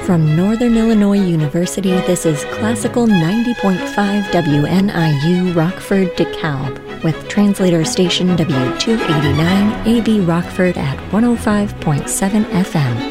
From Northern Illinois University, this is Classical 90.5 WNIU Rockford DeKalb, with translator station W289 AB Rockford at 105.7 FM.